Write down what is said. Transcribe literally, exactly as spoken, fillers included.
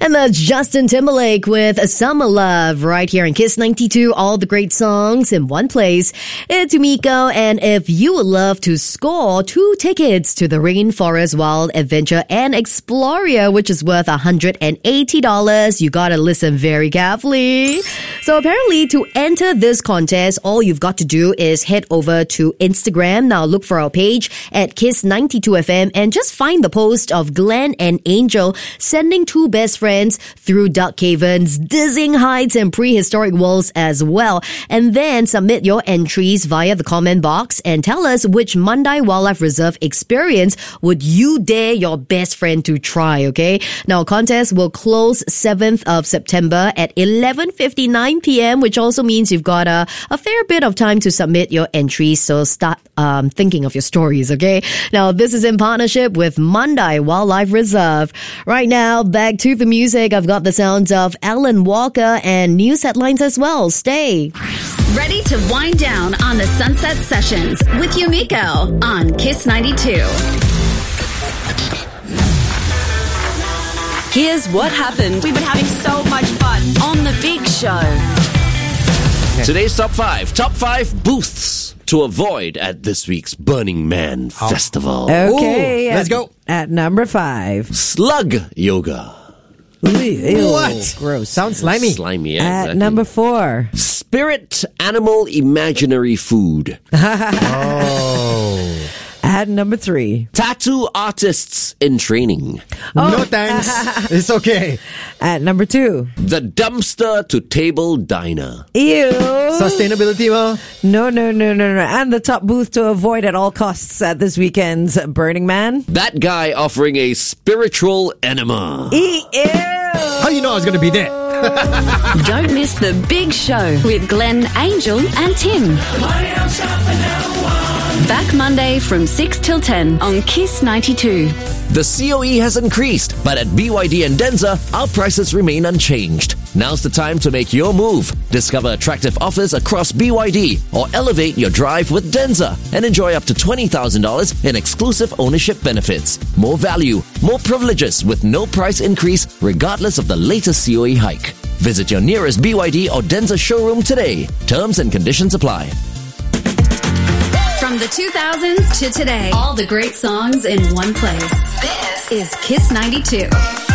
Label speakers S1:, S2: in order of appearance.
S1: And that's Justin Timberlake with Summer Love right here in Kiss ninety-two. All the great songs in one place. It's Umiko, and if you would love to score two tickets to the Rainforest Wild Adventure and Exploria, which is worth one hundred eighty dollars, you gotta listen very carefully. So apparently to enter this contest, all you've got to do is head over to Instagram. Now look for our page at Kiss ninety-two F M and just find the post of Glenn and Angel sending two best friends through Duck Caverns, dizzying heights and prehistoric worlds as well. And then submit your entries via the comment box and tell us which Mandai Wildlife Reserve experience would you dare your best friend to try, okay? Now, contest will close seventh of September at eleven fifty-nine p.m., which also means you've got a, a fair bit of time to submit your entries, so start um, thinking of your stories, okay? Now, this is in partnership with Mandai Wildlife Reserve. Right now, back to the music. I've got the sounds of Alan Walker and news headlines as well. Stay.
S2: Ready to wind down on the Sunset Sessions with Umiko on Kiss ninety-two. Here's what happened.
S3: We've been having so much fun
S2: on The Big Show.
S4: Today's top five. Top five booths to avoid at this week's Burning Man oh. Festival.
S5: Okay.
S6: Ooh, let's
S5: at,
S6: go.
S5: At number five.
S4: Slug yoga.
S5: Ew,
S6: what?
S5: Gross.
S6: Sounds slimy.
S4: Slimy, yeah,
S5: At
S4: exactly.
S5: number four.
S4: Spirit animal imaginary food.
S6: Oh.
S5: At number three.
S4: Tattoo artists in training.
S6: Oh. No thanks. It's okay.
S5: At number two.
S4: The dumpster to table diner.
S5: Ew.
S6: Sustainability, mo?
S5: No, no, no, no, no. And the top booth to avoid at all costs at this weekend's Burning Man.
S4: That guy offering a spiritual enema.
S5: Ew.
S6: How do you know I was going to be there?
S2: Don't miss The Big Show with Glenn, Angel and Tim. Back Monday from six till ten on Kiss ninety-two.
S4: The C O E has increased, but at B Y D and Denza, our prices remain unchanged. Now's the time to make your move. Discover attractive offers across B Y D or elevate your drive with Denza and enjoy up to twenty thousand dollars in exclusive ownership benefits. More value, more privileges with no price increase regardless of the latest C O E hike. Visit your nearest B Y D or Denza showroom today. Terms and conditions apply.
S2: From the two thousands to today, all the great songs in one place. This is Kiss ninety-two.